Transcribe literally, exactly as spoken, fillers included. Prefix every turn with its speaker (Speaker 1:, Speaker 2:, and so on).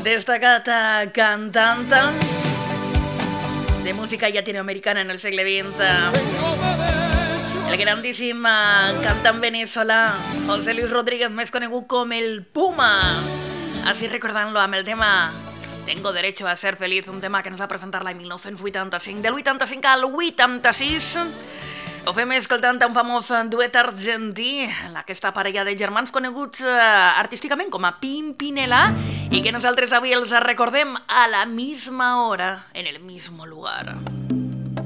Speaker 1: destacada cantante de música latinoamericana en el siglo veinte. El grandísimo cantante venezolano José Luis Rodríguez, más conocido como el Puma. Así recordant-lo amb el tema Tengo derecho a ser feliz, un tema que ens va presentar l'any mil nou-cents vuitanta-cinc. Del vuitanta-cinc al vuitanta-sis ho fem escoltant un famós duet argentí, aquesta parella de germans coneguts eh, artísticament com a Pimpinela, i que nosaltres avui els recordem a la misma hora, en el mismo lugar.